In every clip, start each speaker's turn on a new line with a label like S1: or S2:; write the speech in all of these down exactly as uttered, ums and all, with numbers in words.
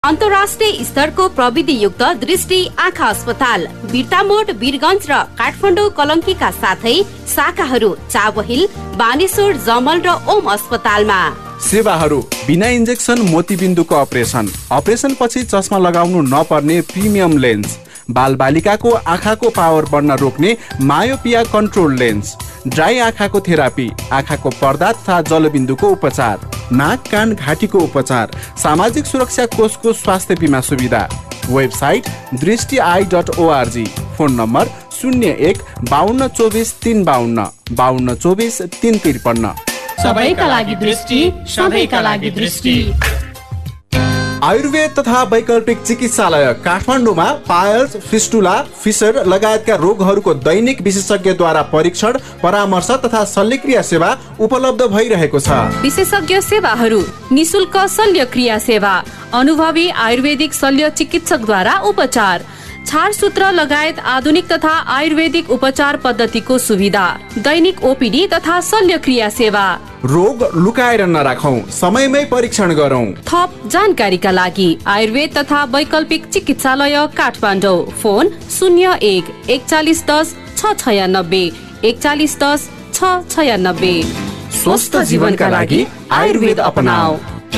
S1: अन्तर्राष्ट्रिय स्तरको प्रविधियुक्त दृष्टि आँखा अस्पताल बिर्तामोड, वीरगञ्ज र काठमाडौँ कलङ्कीका साथै शाखाहरू चाबहिल, बानेश्वर, जमल र ओम अस्पतालमा।
S2: सेवाहरू बिना इन्जेक्सन मोतीबिन्दुको अपरेसन, अपरेसन पछि चस्मा लगाउनु नपर्ने प्रिमियम लेन्स, बाल बालिकाको आँखाको पावर बढ्न रोक्ने मायोपिया कन्ट्रोल लेन्स, ड्राई आँखाको थेरापी, आँखाको पर्दा तथा जलबिन्दुको उपचार, नाक कान घाँटीको उपचार, सामाजिक सुरक्षा कोषको स्वास्थ्य बिमा सुविधा। वेबसाइट दृष्टि I dot ORG. Phone number शून्य एक बाहन्न चौबिस तिन बाहन्न बाहन्न चौबिस तिन त्रिपन्न।
S3: सबैका लागि दृष्टि, सबैका लागि दृष्टि।
S2: आयुर्वेद तथा वैकल्पिक चिकित्सालय काठमाडौँमा पायल्स, फिस्टुला, फिसर लगायतका रोगहरूको दैनिक विशेषज्ञद्वारा परीक्षण, परामर्श तथा शल्यक्रिया सेवा उपलब्ध भइरहेको छ।
S1: विशेषज्ञ सेवाहरू, निशुल्क शल्यक्रिया सेवा, अनुभवी आयुर्वेदिक शल्य चिकित्सकद्वारा उपचार, छारसूत्र लगायत आधुनिक तथा आयुर्वेदिक उपचार पद्धतिको सुविधा, दैनिक ओपीडी तथा शल्यक्रिया सेवा।
S2: रोग लुकाएर नराखौं, समयमै परीक्षण गरौं।
S1: थप जानकारीका लागि आयुर्वेद तथा वैकल्पिक चिकित्सालय काठमाडौँ। फोन शून्य एक एकचालिस दस छ छयानब्बे एकचालिस दस छ छयानब्बे। स्वस्थ जीवनका लागि आयुर्वेद अपनाऊ।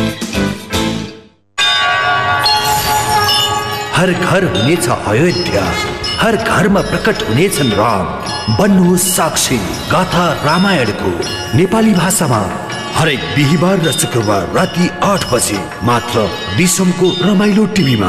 S4: हर घर हुनेछ अयोध्या, हर घरमा प्रकट हुनेछन् राम। बन्नुहोस् साक्षी गाथा रामायणको नेपाली भाषामा हरेक बिहिबार र शुक्रबार राति आठ बजे मात्र दिसमको रमाइलो टिभीमा।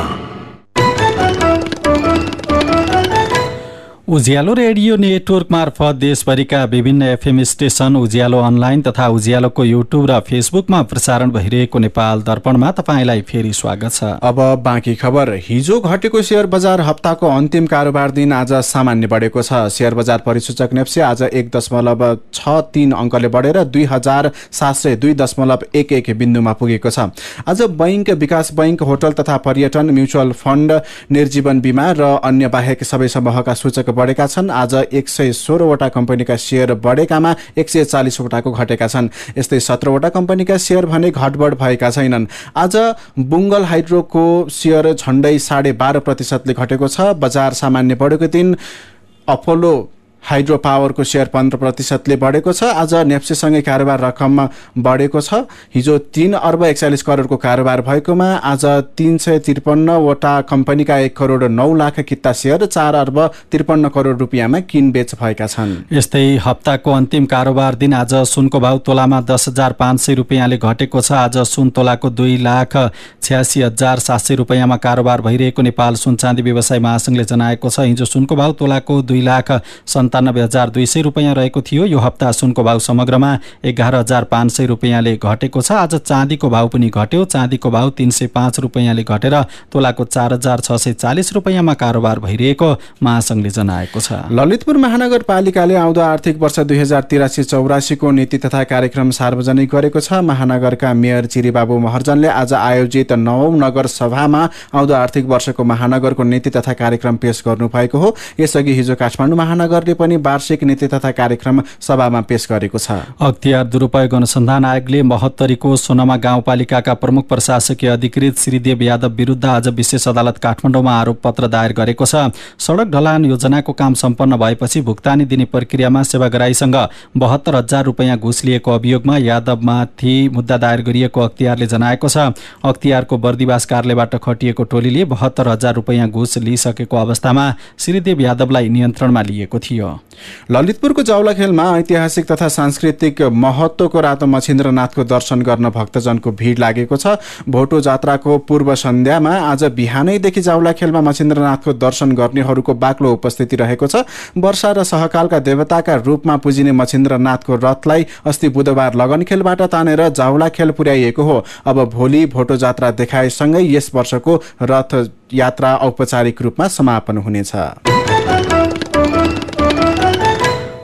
S5: उज्यालो रेडियो नेटवर्क मार्फत देशभरिका विभिन्न एफएम स्टेशन, उज्यालो अनलाइन तथा उज्यालोको युट्युब र फेसबुकमा प्रसारण भइरहेको नेपाल दर्पणमा तपाईंलाई फेरि स्वागत छ।
S2: अब बाँकी खबर। हिजो घटेको शेयर बजार हप्ताको अन्तिम कारोबार दिन आज सामान्य बढेको छ। शेयर बजार परिसूचक नेप्से आज एक दशमलव छ तीन अङ्कले बढेर दुई हजार सात सय दुई दशमलव एक एक बिन्दुमा पुगेको छ। आज बैंक, विकास बैंक, होटल तथा पर्यटन, म्युचुअल फण्ड, निर्जीवन बिमा र अन्य बाहेक सबै समूहका सूचक बढेका छन्। आज एक सय सोह्रवटा कम्पनीका शेयर बढेकामा एक सय चालिसवटाको घटेका छन्। यस्तै सत्रवटा कम्पनीका शेयर भने घटबढ भएका छैनन्। आज बुङ्गल हाइड्रोको शेयर झण्डै साढे बाह्र प्रतिशतले घटेको छ। बजार सामान्य बढेको दिन अपोलो हाइड्रो पावरको शेयर पन्ध्र प्रतिशतले बढेको छ। आज नेप्सेसँगै कारोबार रकम बढेको छ। हिजो तीन अर्ब एकचालिस करोडको कारोबार भएकोमा आज तीन सय त्रिपन्नवटा कम्पनीका एक करोड नौ लाख किता शेयर चार अर्ब त्रिपन्न करोड रुपियाँमा किनबेच भएका छन्।
S5: यस्तै हप्ताको अन्तिम कारोबार दिन आज सुनको भाउ तोलामा दस हजार पाँच सय रुपियाँले घटेको छ। आज सुन तोलाको दुई लाख छ्यासी हजार सात सय रुपियाँमा कारोबार भइरहेको नेपाल सुन चाँदी व्यवसाय महासङ्घले जनाएको छ। हिजो सुनको भाउ तोलाको दुई लाख सन्तानब्बे हजार दुई सय रुपियाँ रहेको थियो। यो हप्ता सुनको भाउ समग्रमा एघार हजार पाँच सय रुपियाँले घटेको छ। आज चाँदीको भाउ पनि घट्यो। चाँदीको भाउ तीन सय पाँच रुपियाँले घटेर तोलाको चार हजार छ सय चालिस रुपियाँमा कारोबार भइरहेको महासङ्घले जनाएको छ।
S2: ललितपुर महानगरपालिकाले आउँदो आर्थिक वर्ष दुई हजार तिरासी चौरासीको नीति तथा कार्यक्रम सार्वजनिक गरेको छ। महानगरका मेयर चिरीबाबु महर्जनले आज आयोजित नवौं नगर सभामा आउँदो आर्थिक वर्षको महानगरको नीति तथा कार्यक्रम पेश गर्नु भएको हो। यसअघि हिजो काठमाडौँ महानगरले पनि वार्षिक नीति तथा कार्यक्रम सभामा पेश गरेको छ।
S5: अख्तियार दुरुपयोग अनुसन्धान आयोगले महोत्तरीको सोनामा गाउँपालिकाका प्रमुख प्रशासकीय अधिकृत श्रीदेव यादव विरुद्ध आज विशेष अदालत काठमाडौँमा आरोप पत्र दायर गरेको छ। सडक ढलान योजनाको काम सम्पन्न भएपछि भुक्तानी दिने प्रक्रियामा सेवाग्राहीसँग बहत्तर हजार रुपियाँ घुस लिएको अभियोगमा यादवमाथि मुद्दा दायर गरिएको अख्तियारले जनाएको छ। अख्तियारको बर्दिवास कार्यालयबाट खटिएको टोलीले बहत्तर हजार रुपियाँ घुस लिइसकेको अवस्थामा श्रीदेव यादवलाई नियन्त्रणमा लिएको थियो।
S2: ललितपुरको जाउलाखेलमा ऐतिहासिक तथा सांस्कृतिक महत्त्वको रातो मछिन्द्रनाथको दर्शन गर्न भक्तजनको भिड लागेको छ। भोटो जात्राको पूर्व सन्ध्यामा आज बिहानैदेखि जाउलाखेलमा मछिन्द्रनाथको दर्शन गर्नेहरूको बाक्लो उपस्थिति रहेको छ। वर्षा र सहकालका देवताका रूपमा पुजिने मछिन्द्रनाथको रथलाई अस्ति बुधबार लगनखेलबाट तानेर जाउलाखेल पुर्याइएको हो। अब भोलि भोटो जात्रा देखाएसँगै यस वर्षको रथ यात्रा औपचारिक रूपमा समापन हुनेछ।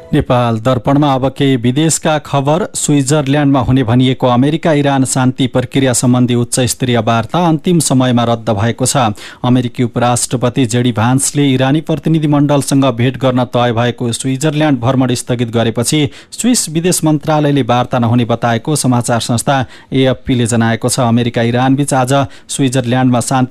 S5: नेपाल दर्पणमा अब केही विदेशका खबर। स्विजरल्यान्डमा हुने भनिएको अमेरिका इरान शान्ति प्रक्रिया सम्बन्धी उच्च स्तरीय वार्ता अन्तिम समयमा रद्द भएको छ। अमेरिकी उपराष्ट्रपति जेडी भान्सले इरानी प्रतिनिधिमण्डलसँग भेट गर्न तय भएको स्विजरल्यान्ड भ्रमण स्थगित गरेपछि स्विस विदेश मन्त्रालयले वार्ता नहुने बताएको समाचार संस्था एएफपीले जनाएको छ। अमेरिका इरान बीच आज स्विजरल्यान्डमा शान्ति